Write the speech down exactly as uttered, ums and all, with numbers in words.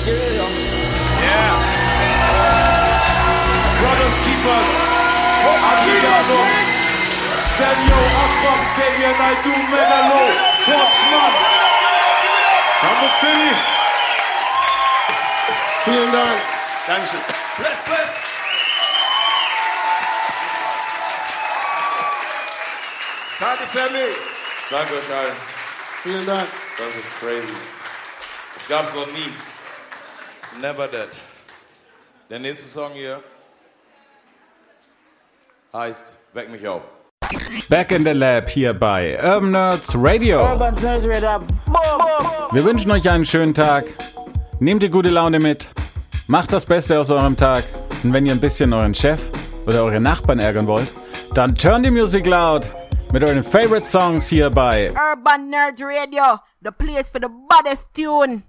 Yeah. Brothers Keepers. Amigato. Daniel, Afram, Xavier Naidoo, Megalo, Torchman. Hamburg City. Vielen Dank. Dankeschön. Bless, bless. Danke, Sammy. Danke euch allen. Vielen Dank. Das ist crazy. Das gab's noch nie. Never that. Der nächste Song hier heißt Weck mich auf. Back in the Lab hier bei Urban Nerds Radio. Urban Nerds Radio. Wir wünschen euch einen schönen Tag. Nehmt die gute Laune mit. Macht das Beste aus eurem Tag. Und wenn ihr ein bisschen euren Chef oder eure Nachbarn ärgern wollt, dann turn die Musik laut mit euren Favorite Songs hier bei Urban Nerds Radio, the place for the baddest tune.